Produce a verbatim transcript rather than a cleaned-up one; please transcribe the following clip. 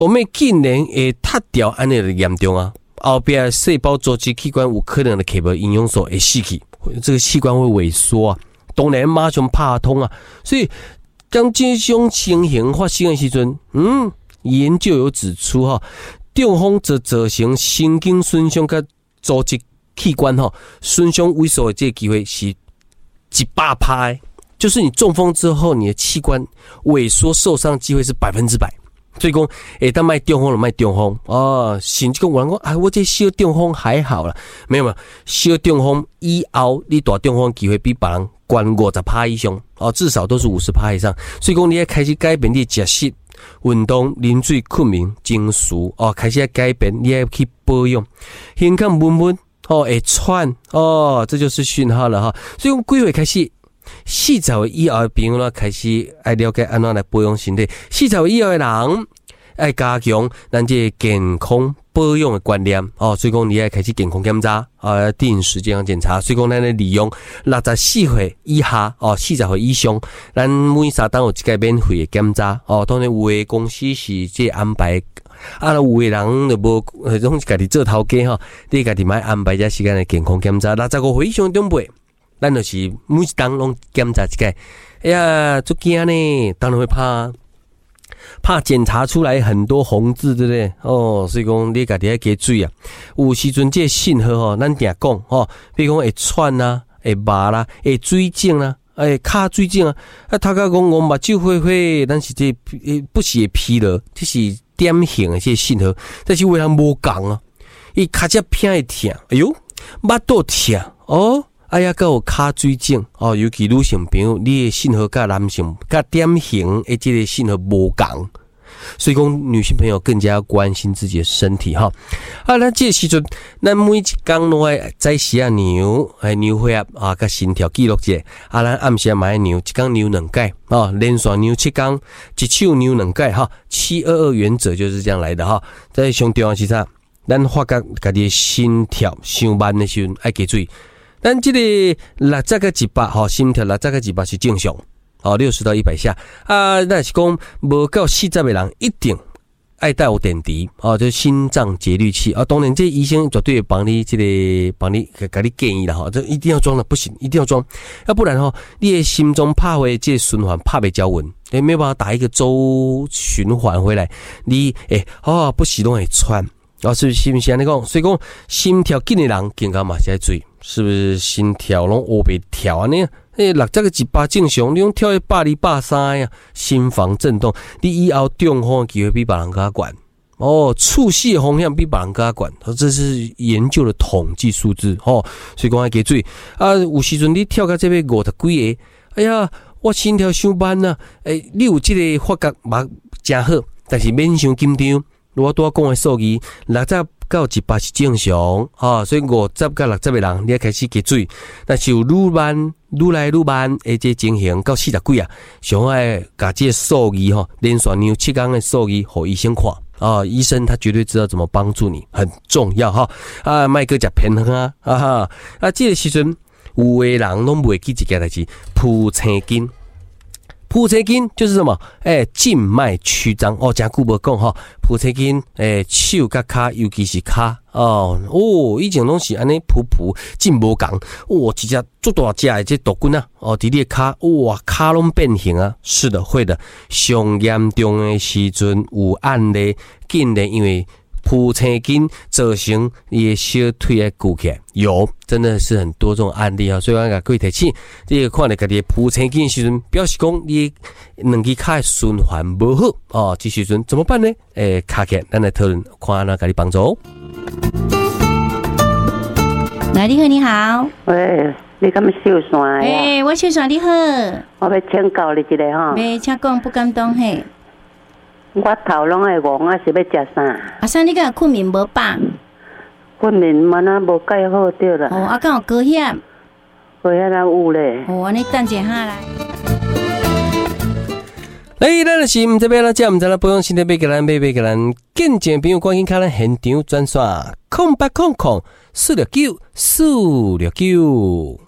我们竟然会塌掉，安尼就严重啊！后边细胞组织器官有可能的缺乏营养素会死去，这个器官会萎缩啊，当然马上拍通啊。所以当这种情形发生的时阵，嗯，研究有指出哈，中风则造成神经损伤跟组织器官哈损伤萎缩的这个机会是一百趴，就是你中风之后，你的器官萎缩受伤机会是百分之百。所以讲，诶，当卖中风了，卖中风哦，甚至讲有人讲，啊，我这小中风还好啦，没有没有，小中风以后，你大中风机会比别人高五十趴以上哦，至少都是五十趴以上。所以讲，你要开始改变你的食食、运动、饮水、困眠、情绪哦，开始要改变，你要去保养，胸腔闷闷哦，会喘哦，这就是讯号了哈。所以讲，几岁开始？四十岁以后的朋友呢，开始爱了解安怎来保养身体。四十岁以后的人爱加强咱这健康保养的观念哦，所以讲你要开始健康检查啊，定时健康检查。所以讲咱来利用六十四岁以下哦，四十岁以上，咱每三档有一个免费的检查哦。当然有的公司是这安排。啊，有的人就无，拢是家己做头家吼，你家己买安排一时间的健康检查。六十五岁以上长辈。咱就是每一档拢检查一下，哎呀，足惊呢，当然会怕，怕检查出来很多红字，对不对？哦，所以讲你家己要加水啊。有时阵这信号吼，咱定讲吼，比如讲会喘啊，会麻啦，会水肿啊，哎，卡水肿啊，啊，他讲讲我目睭灰灰，但是这不是疲劳，这是点型的这信号，但是为人无共啊，伊卡只偏会痛，哎呦，目肚痛哦。哎呀，还有卡水肿哦，尤其女性朋友，你的信号跟男性跟典型的这个信号无同，所以讲女性朋友更加要关心自己的身体哈。啊，那这个时阵，咱每一天拢爱早时啊牛，哎牛血压啊，甲心跳记录者，啊，咱暗时嘛爱牛，一天牛两盖啊，连续牛七天，一手牛两盖哈，七二二原则就是这样来的哈。在上重要是啥？咱发觉家己心跳上慢的时阵爱加注意。咱这个六十个一百吼，心跳六十个一百是正常，哦，六十到一百下啊。那是讲无到四十的人一定爱带有点滴哦，就是心脏节律器啊。当然，这医生绝对会帮你这个帮你给你建议啦哈，这一定要装的，不行，一定要装，要不然哈，你的心中拍回这循环拍不交稳，你没有办法打一个周循环回来，你诶哦不行都会喘。啊，是不是？是不是安尼讲？所以讲，心跳紧的人健康嘛是要注意，是不是？心跳拢乌白跳安尼，诶，六十个一百正常，你用跳一百二、百三呀，心房震动，你以后中风的机会比别人更高。哦，猝死的风险比别人更高，这是研究的统计数字哦。所以讲要加注意啊，有时阵你跳到这边五十几个，哎呀，我心跳伤慢啊，诶，你有这个发觉嘛真好，但是免伤紧张。我拄仔讲的数字，六十到一百是正常，哈，所以五十到六十的人，你要开始加水。但是有愈慢、愈来愈慢，而这情形到四十几啊，上爱把这数字哈，连续牛七天的数字，给医生看啊，医生他绝对知道怎么帮助你，很重要哈。啊，卖个食偏方啊，啊哈，啊，这个时阵有的人拢袂记一件代志，脯青筋。脯青筋就是什么？诶、欸，静脉曲张哦，真久无讲哈。脯青筋，诶、欸，手甲骹，尤其是骹哦，哦，以前拢是安尼脯脯劲无共，哇，一只足大只的这毒菌啊，哦，伫你的骹，哇，骹拢变形啊，是的，会的。上严重的时阵有案例，竟然因为脯青筋造成你的小腿的骨起来，有真的是很多这种案例啊，所以我甲各位提醒，你看到家己脯青筋的时阵，表示讲你两只脚的循环无好哦，这时阵怎么办呢？诶，卡起来，咱来讨论，看安怎甲你帮助。 来，你好，你好， 喂，你敢要秀山呀？ 诶，我秀山你好， 我要请教你一个吼。 没，请讲，不敢当嘿。 我头拢会戆啊，是要食啥？ 啊，啥你敢困眠无饱？ 困眠嘛那无介好对啦。 哦，啊，敢有高血？ 高血压有咧。 哦，安尼等一下来。 来，咱就是毋知要哪只，毋知咱保养身体，要给咱，要要给咱见证朋友关心看咱现场专线，空八空空四六九四六九。